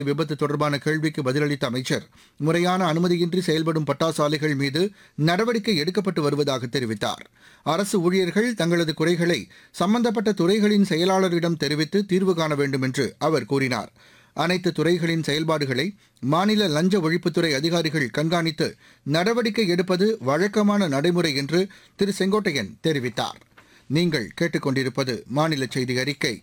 விபத்து தொடர்பான கேள்விக்கு பதிலளித்த அமைச்சர், முறையான அனுமதியின்றி செயல்படும் பட்டாசு ஆலைகள் மீது நடவடிக்கை எடுக்கப்பட்டு வருவதாக தெரிவித்தார். அரசு ஊழியர்கள் தங்களது குறைகளை சம்பந்தப்பட்ட துறைகளின் செயலாளரிடம் தெரிவித்து தீர்வு காண வேண்டும் என்று அவர் கூறினார். அனைத்து துறைகளின் செயல்பாடுகளை மாநில லஞ்ச ஒழிப்புத்துறை அதிகாரிகள் கண்காணித்து நடவடிக்கை எடுப்பது வழக்கமான நடைமுறை என்று திரு செங்கோட்டையன் தெரிவித்தார். நீங்கள் கேட்டுக்கொண்டிருப்பது மாநில செய்தி அறிக்கை.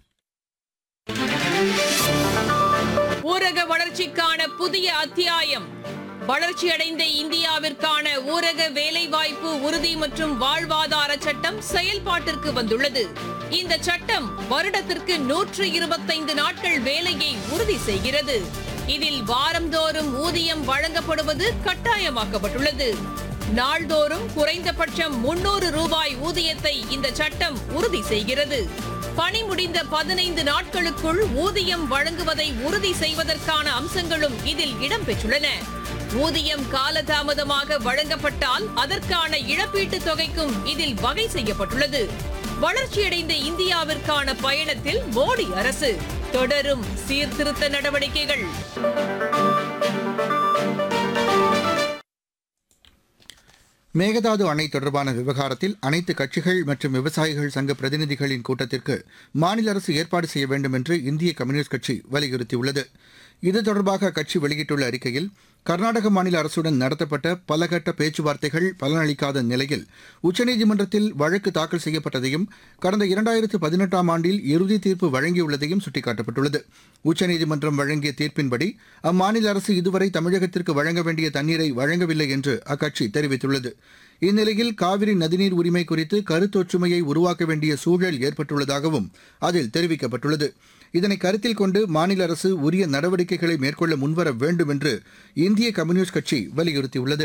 ஊரக வளர்ச்சிக்கான புதிய அத்தியாயம். வளர்ச்சியடைந்த இந்தியாவிற்கான ஊரக வேலைவாய்ப்பு உறுதி மற்றும் வாழ்வாதார சட்டம் செயல்பாட்டிற்கு வந்துள்ளது. இந்த சட்டம் வருடத்திற்கு 125 நாட்கள் வேலையை உறுதி செய்கிறது. இதில் வாரந்தோறும் ஊதியம் வழங்கப்படுவது கட்டாயமாக்கப்பட்டுள்ளது. நாள்தோறும் குறைந்தபட்சம் 300 ரூபாய் ஊதியத்தை இந்த சட்டம் உறுதி செய்கிறது. பணி முடிந்த 15 நாட்களுக்குள் ஊதியம் வழங்குவதை உறுதி செய்வதற்கான அம்சங்களும் இதில் இடம்பெற்றுள்ளன. ஊதியம் காலதாமதமாக வழங்கப்பட்டால் அதற்கான இழப்பீட்டுத் தொகைக்கும் இதில் வகை செய்யப்பட்டுள்ளது. வளர்ச்சியடைந்த இந்தியாவிற்கான பயணத்தில் மோடி அரசு தொடரும் சீர்திருத்த நடவடிக்கைகள். மேகதாது அணை தொடர்பான விவகாரத்தில் அனைத்து கட்சிகள் மற்றும் விவசாயிகள் சங்க பிரதிநிதிகளின் கூட்டத்திற்கு மாநில அரசு ஏற்பாடு செய்ய வேண்டும் என்று இந்திய கம்யூனிஸ்ட் கட்சி வலியுறுத்தியுள்ளது. இது தொடர்பாக அக்கட்சி வெளியிட்டுள்ள அறிக்கையில், கர்நாடக மாநில அரசுடன் நடத்தப்பட்ட பலகட்ட பேச்சுவார்த்தைகள் பலனளிக்காத நிலையில் உச்சநீதிமன்றத்தில் வழக்கு தாக்கல் செய்யப்பட்டதையும் கடந்த 2018ஆம் ஆண்டில் இறுதி தீர்ப்பு வழங்கியுள்ளதையும் சுட்டிக்காட்டப்பட்டுள்ளது. உச்சநீதிமன்றம் வழங்கிய தீர்ப்பின்படி அம்மாநில அரசு இதுவரை தமிழகத்திற்கு வழங்க வேண்டிய தண்ணீரை வழங்கவில்லை என்று அக்கட்சி தெரிவித்துள்ளது. இந்நிலையில் காவிரி நதிநீர் உரிமை குறித்து கருத்தொற்றுமையை உருவாக்க வேண்டிய சூழல் ஏற்பட்டுள்ளதாகவும் அதில் தெரிவிக்கப்பட்டுள்ளது. இதனை கருத்தில் கொண்டு மாநில அரசு உரிய நடவடிக்கைகளை மேற்கொள்ள முன்வர வேண்டும் என்று இந்திய கம்யூனிஸ்ட் கட்சி வலியுறுத்தியுள்ளது.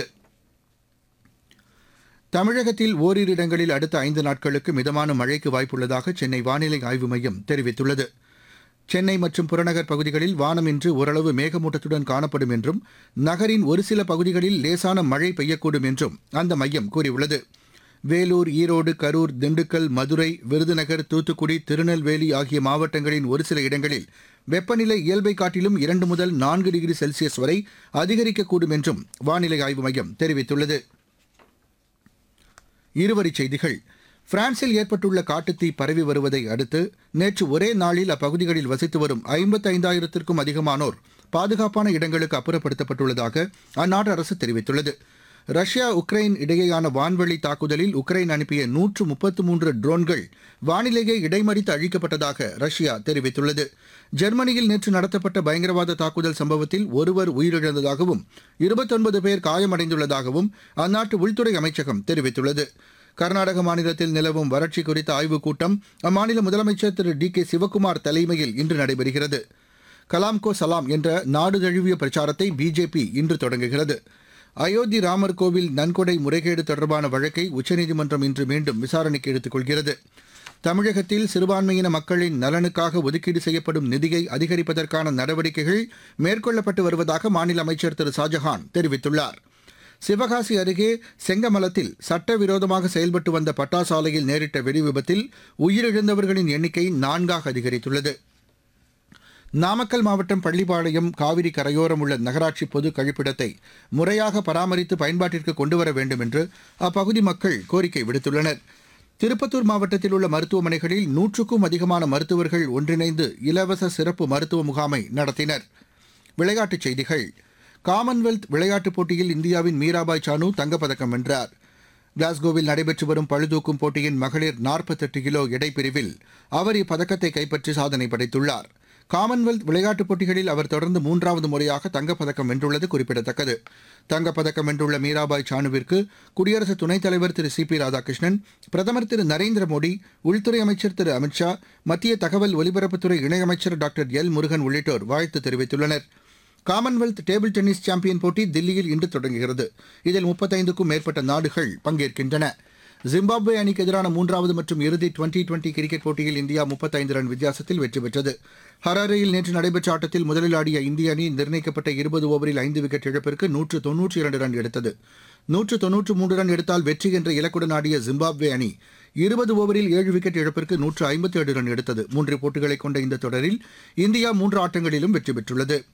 தமிழகத்தில் ஓரிரு இடங்களில் அடுத்த 5 நாட்களுக்கு மிதமான மழைக்கு வாய்ப்புள்ளதாக சென்னை வானிலை ஆய்வு மையம் தெரிவித்துள்ளது. சென்னை மற்றும் புறநகர் பகுதிகளில் வானம் இன்று ஓரளவு மேகமூட்டத்துடன் காணப்படும் என்றும் நகரின் ஒரு சில பகுதிகளில் லேசான மழை பெய்யக்கூடும் என்றும் அந்த மையம் கூறியுள்ளது. வேலூர், ஈரோடு, கரூர், திண்டுக்கல், மதுரை, விருதுநகர், தூத்துக்குடி, திருநெல்வேலி ஆகிய மாவட்டங்களின் ஒரு சில இடங்களில் வெப்பநிலை இயல்பை காட்டிலும் 2 முதல் 4 டிகிரி செல்சியஸ் வரை அதிகரிக்கக்கூடும் என்றும் வானிலை ஆய்வு மையம் தெரிவித்துள்ளது. இருவரிச் செய்திகள். பிரான்சில் ஏற்பட்டுள்ள காட்டுத்தீ பரவி வருவதை அடுத்து நேற்று ஒரே நாளில் அப்பகுதிகளில் வசித்து வரும் 55,000த்திற்கும் அதிகமானோர் பாதுகாப்பான இடங்களுக்கு அப்புறப்படுத்தப்பட்டுள்ளதாக அந்நாட்டு அரசு தெரிவித்துள்ளது. ரஷ்யா உக்ரைன் இடையேயான வான்வெளி தாக்குதலில் உக்ரைன் அனுப்பிய 133 ட்ரோன்கள் வானிலேயே இடைமறித்து அழிக்கப்பட்டதாக ரஷ்யா தெரிவித்துள்ளது. ஜெர்மனியில் நேற்று நடத்தப்பட்ட பயங்கரவாத தாக்குதல் சம்பவத்தில் ஒருவர் உயிரிழந்ததாகவும் 29 பேர் காயமடைந்துள்ளதாகவும் அந்நாட்டு உள்துறை அமைச்சகம் தெரிவித்துள்ளது. கர்நாடக மாநிலத்தில் நிலவும் வறட்சி குறித்த ஆய்வுக் கூட்டம் அம்மாநில முதலமைச்சர் திரு டி கே சிவக்குமார் தலைமையில் இன்று நடைபெறுகிறது. கலாம் கோ சலாம் என்ற நாடு தழுவிய பிரச்சாரத்தை பிஜேபி இன்று தொடங்குகிறது. அயோத்தி ராமர் கோவில் நன்கொடை முறைகேடு தொடர்பான வழக்கை உச்சநீதிமன்றம் இன்று மீண்டும் விசாரணைக்கு எடுத்துக் கொள்கிறது. தமிழகத்தில் சிறுபான்மையின மக்களின் நலனுக்காக ஒதுக்கீடு செய்யப்படும் நிதியை அதிகரிப்பதற்கான நடவடிக்கைகள் மேற்கொள்ளப்பட்டு வருவதாக மாநில அமைச்சர் திரு ஷாஜஹான் தெரிவித்துள்ளார். சிவகாசி அருகே செங்கமலத்தில் சட்டவிரோதமாக செயல்பட்டு வந்த பட்டாசு ஆலையில் நேரிட்ட வெடிவிபத்தில் உயிரிழந்தவர்களின் எண்ணிக்கை 4ஆக அதிகரித்துள்ளது. நாமக்கல் மாவட்டம் பள்ளிப்பாளையம் காவிரி கரையோரம் உள்ள நகராட்சி பொது கழிப்பிடத்தை முறையாக பராமரித்து பயன்பாட்டிற்கு கொண்டுவர வேண்டும் என்று அப்பகுதி மக்கள் கோரிக்கை விடுத்துள்ளனர். திருப்பத்தூர் மாவட்டத்தில் உள்ள மருத்துவமனைகளில் 100க்கும் அதிகமான மருத்துவர்கள் ஒன்றிணைந்து இலவச சிறப்பு மருத்துவ முகாமை நடத்தினர். விளையாட்டுச் செய்திகள். காமன்வெல்த் விளையாட்டுப் போட்டியில் இந்தியாவின் மீராபாய் சானு தங்கப்பதக்கம் வென்றார். கிளாஸ்கோவில் நடைபெற்று வரும் பளுதூக்கும் போட்டியின் மகளிர் 48 கிலோ எடைப்பிரிவில் அவர் இப்பதக்கத்தை கைப்பற்றி சாதனை படைத்துள்ளார். காமன்வெல்த் விளையாட்டுப் போட்டிகளில் அவர் தொடர்ந்து 3வது முறையாக தங்கப்பதக்கம் வென்றுள்ளது குறிப்பிடத்தக்கது. தங்கப்பதக்கம் வென்றுள்ள மீராபாய் சானுவிற்கு குடியரசு துணைத் தலைவர் திரு சி பி ராதாகிருஷ்ணன், பிரதமர் திரு நரேந்திர மோடி, உள்துறை அமைச்சர் திரு அமித்ஷா, மத்திய தகவல் ஒலிபரப்புத்துறை இணையமைச்சர் டாக்டர் எல் முருகன் உள்ளிட்டோர் வாழ்த்து தெரிவித்துள்ளனர். காமன்வெல்த் டேபிள் டென்னிஸ் சாம்பியன் போட்டி தில்லியில் இன்று தொடங்குகிறது. இதில் 35க்கும் மேற்பட்ட நாடுகள் பங்கேற்கின்றன. ஜிம்பாப்வே அணிக்கு எதிரான 3வது மற்றும் இறுதி டுவெண்டி கிரிக்கெட் போட்டியில் இந்தியா 35 ரன் வித்தியாசத்தில் வெற்றி பெற்றது. ஹராரேயில் நேற்று நடைபெற்ற ஆட்டத்தில் முதலில் ஆடிய இந்திய அணி நிர்ணயிக்கப்பட்ட 20 ஓவரில் 5 விக்கெட் இழப்பிற்கு 192 ரன் எடுத்தது. 193 ரன் எடுத்தால் வெற்றி என்ற இலக்குடன் ஆடிய ஜிம்பாப்வே அணி 20 ஓவரில் 7 விக்கெட் இழப்பிற்கு 157 ரன் எடுத்தது. 3 போட்டிகளை கொண்ட இந்த தொடரில் இந்தியா 3 ஆட்டங்களிலும் வெற்றி பெற்றுள்ளது.